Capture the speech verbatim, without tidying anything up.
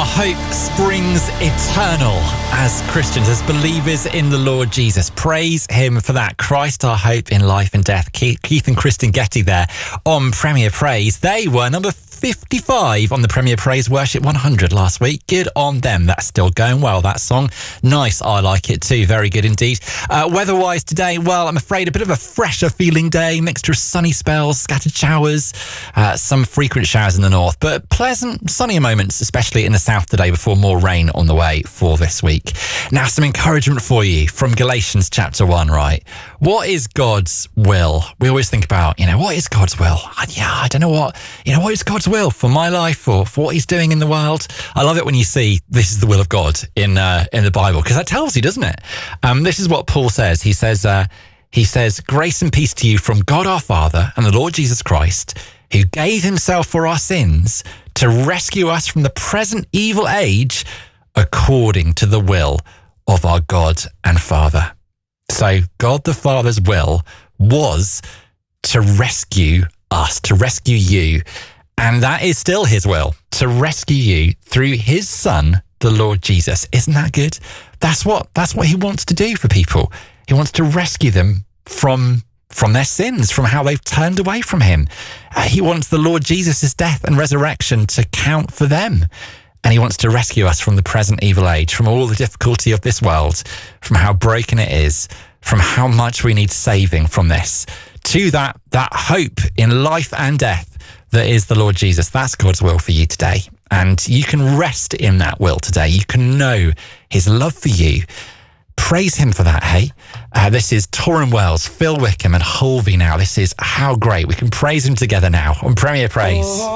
hope springs eternal as Christians, as believers in the Lord Jesus. Praise him for that. Christ, our hope in life and death. Keith and Kristen Getty there on Premier Praise. They were number fifty-five on the Premier Praise Worship one hundred last week. Good on them. That's still going well, that song. Nice. I like it too. Very good indeed. Uh, weather-wise today, well, I'm afraid a bit of a fresher feeling day. Mixture of sunny spells, scattered showers, uh, some frequent showers in the north, but pleasant, sunnier moments, especially in the south today, before more rain on the way for this week. Now, some encouragement for you from Galatians chapter one, right? What is God's will? We always think about, you know, what is God's will? Yeah, I don't know what, you know, what is God's will for my life or for what he's doing in the world? I love it when you see this is the will of God in uh, in the Bible, because that tells you, doesn't it? Um, this is what Paul says. He says, uh, he says, grace and peace to you from God our Father and the Lord Jesus Christ, who gave himself for our sins to rescue us from the present evil age according to the will of our God and Father. So God the Father's will was to rescue us, to rescue you. And that is still his will, to rescue you through his son, the Lord Jesus. Isn't that good? That's what that's what he wants to do for people. He wants to rescue them from from their sins, from how they've turned away from him. Uh, he wants the Lord Jesus' death and resurrection to count for them. And he wants to rescue us from the present evil age, from all the difficulty of this world, from how broken it is, from how much we need saving from this, to that that hope in life and death that is the Lord Jesus. That's God's will for you today. And you can rest in that will today. You can know his love for you. Praise him for that, hey? Uh, this is Torrin Wells, Phil Wickham and Holvey now. This is How Great. We can praise him together now on Premier Praise.